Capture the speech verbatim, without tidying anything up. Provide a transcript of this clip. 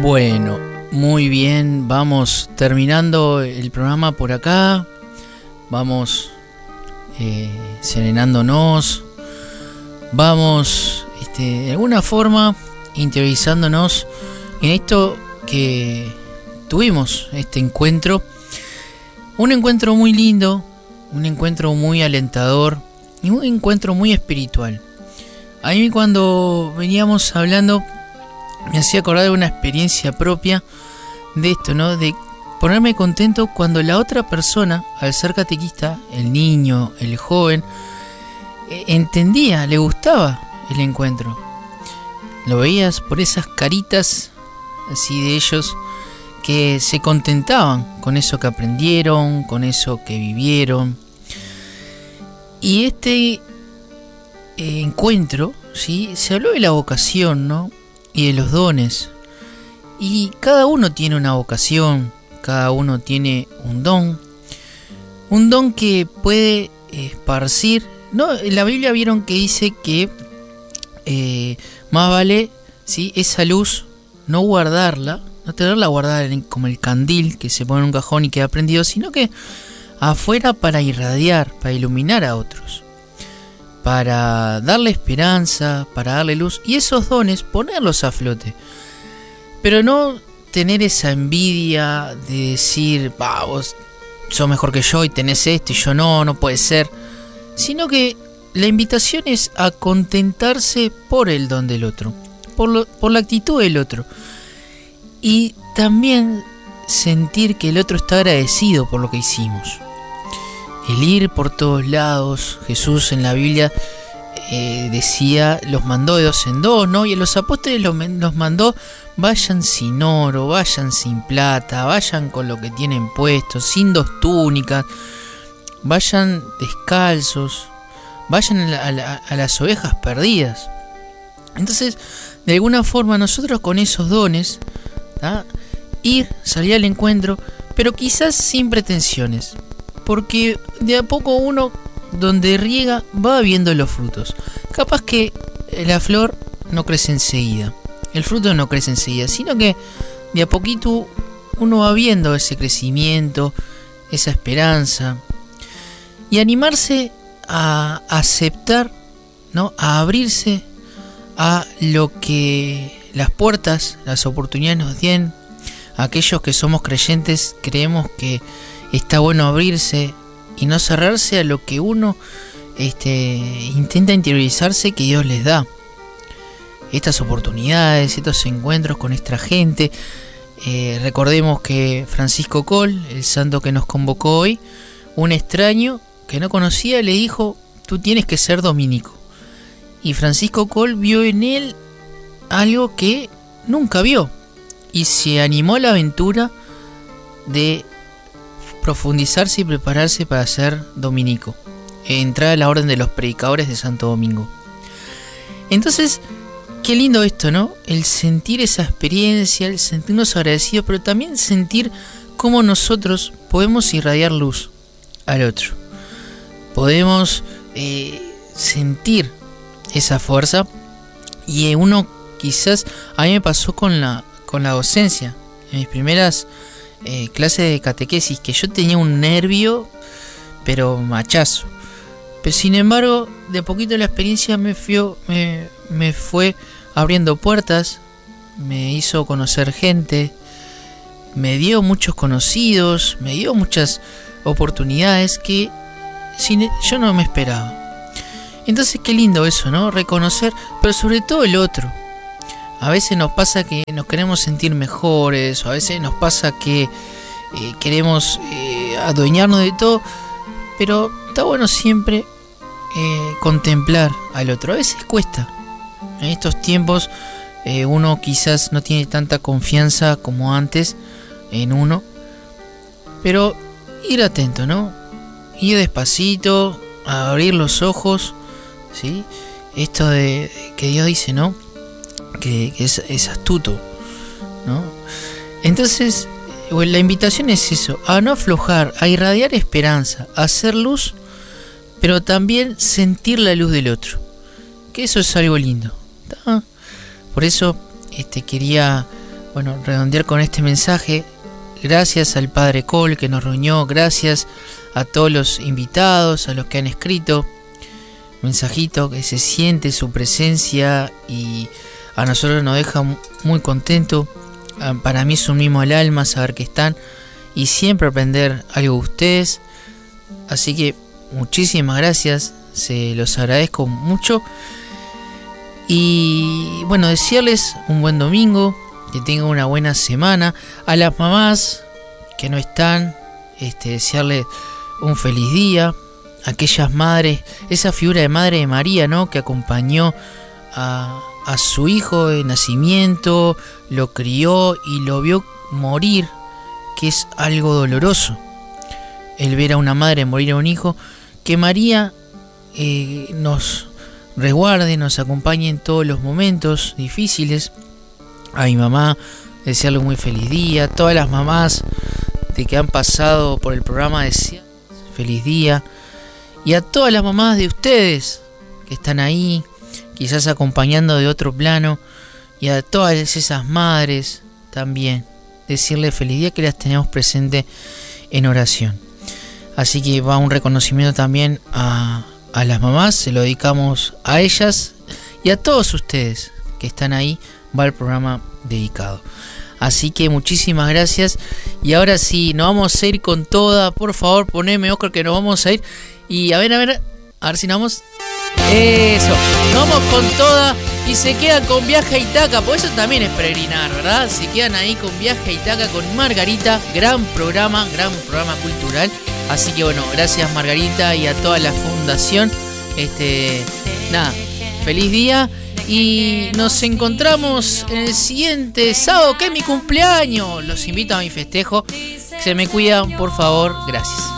Bueno, muy bien, vamos terminando el programa por acá, vamos eh, serenándonos, vamos este, de alguna forma interiorizándonos en esto que tuvimos, este encuentro, un encuentro muy lindo, un encuentro muy alentador y un encuentro muy espiritual. A mí cuando veníamos hablando me hacía acordar de una experiencia propia de esto, ¿no? De ponerme contento cuando la otra persona, al ser catequista, el niño, el joven, eh, entendía, le gustaba el encuentro. Lo veías por esas caritas así de ellos que se contentaban con eso que aprendieron, con eso que vivieron. Y este eh, encuentro, ¿sí? Se habló de la vocación, ¿no? Y de los dones. Y cada uno tiene una vocación, cada uno tiene un don. Un don que puede esparcir. No, en la Biblia vieron que dice que eh, más vale, ¿sí?, esa luz no guardarla, no tenerla guardada en, como el candil que se pone en un cajón y queda prendido, sino que afuera para irradiar, para iluminar a otros, para darle esperanza, para darle luz, y esos dones ponerlos a flote. Pero no tener esa envidia de decir, bah, vos sos mejor que yo y tenés esto y yo no, no puede ser. Sino que la invitación es a contentarse por el don del otro, por, lo, por la actitud del otro. Y también sentir que el otro está agradecido por lo que hicimos. El ir por todos lados. Jesús en la Biblia eh, decía, los mandó de dos en dos, ¿no? Y a los apóstoles los, los mandó, vayan sin oro, vayan sin plata, vayan con lo que tienen puesto, sin dos túnicas, vayan descalzos, vayan a, la, a, la, a las ovejas perdidas. Entonces, de alguna forma nosotros con esos dones, ¿tá?, ir, salir al encuentro, pero quizás sin pretensiones. Porque de a poco uno, donde riega, va viendo los frutos. Capaz que la flor no crece enseguida, el fruto no crece enseguida, sino que de a poquito uno va viendo ese crecimiento, esa esperanza. Y animarse a aceptar, ¿no?, a abrirse a lo que las puertas, las oportunidades nos den. Aquellos que somos creyentes creemos que está bueno abrirse y no cerrarse a lo que uno este, intenta interiorizarse que Dios les da. Estas oportunidades, estos encuentros con nuestra gente. Eh, recordemos que Francisco Coll, el santo que nos convocó hoy, un extraño que no conocía le dijo, tú tienes que ser dominico. Y Francisco Coll vio en él algo que nunca vio y se animó a la aventura de profundizarse y prepararse para ser dominico, entrar a la orden de los predicadores de Santo Domingo. Entonces, qué lindo esto, ¿no? El sentir esa experiencia, el sentirnos agradecidos, pero también sentir cómo nosotros podemos irradiar luz al otro. Podemos eh, sentir esa fuerza. Y uno quizás, a mí me pasó con la, con la docencia, en mis primeras Eh, clase de catequesis, que yo tenía un nervio pero machazo, pero sin embargo de a poquito la experiencia me, fio, me, me fue abriendo puertas, me hizo conocer gente, me dio muchos conocidos, me dio muchas oportunidades que sin, yo no me esperaba. Entonces qué lindo eso, ¿no? Reconocer, pero sobre todo el otro. A veces nos pasa que nos queremos sentir mejores, o a veces nos pasa que eh, queremos eh, adueñarnos de todo, pero está bueno siempre eh, contemplar al otro. A veces cuesta. En estos tiempos eh, uno quizás no tiene tanta confianza como antes en uno, pero ir atento, ¿no? Ir despacito, a abrir los ojos, ¿sí? Esto de que Dios dice, ¿no?, que, que es, es astuto, ¿no? Entonces, la invitación es eso, a no aflojar, a irradiar esperanza, a hacer luz, pero también sentir la luz del otro, que eso es algo lindo, ¿tá? Por eso este, quería bueno, redondear con este mensaje. Gracias al Padre Cole que nos reunió, gracias a todos los invitados, a los que han escrito mensajito, que se siente su presencia y a nosotros nos deja muy contentos. Para mí es un mimo al alma saber que están y siempre aprender algo de ustedes. Así que muchísimas gracias, se los agradezco mucho. Y bueno, desearles un buen domingo, que tengan una buena semana. A las mamás que no están, este, desearles un feliz día. Aquellas madres, esa figura de Madre de María, ¿no?, que acompañó a, a su hijo de nacimiento, lo crió y lo vio morir, que es algo doloroso el ver a una madre morir a un hijo. Que María eh, nos resguarde, nos acompañe en todos los momentos difíciles. A mi mamá, desearle un muy feliz día. A todas las mamás de que han pasado por el programa, desearles feliz día. Y a todas las mamás de ustedes que están ahí, quizás acompañando de otro plano. Y a todas esas madres también, decirles feliz día, que las tenemos presentes en oración. Así que va un reconocimiento también a, a las mamás, se lo dedicamos a ellas y a todos ustedes que están ahí, va el programa dedicado. Así que muchísimas gracias. Y ahora sí, nos vamos a ir con toda. Por favor, poneme, Oscar, que nos vamos a ir. Y a ver, a ver, a ver si nos vamos. Eso, nos vamos con toda. Y se quedan con Viaje a Ítaca, por eso también es peregrinar, ¿verdad? Se quedan ahí con Viaje a Ítaca con Margarita. Gran programa, gran programa cultural. Así que bueno, gracias Margarita y a toda la fundación. Este, nada, feliz día. Y nos encontramos en el siguiente sábado, que es mi cumpleaños. Los invito a mi festejo. Se me cuidan, por favor. Gracias.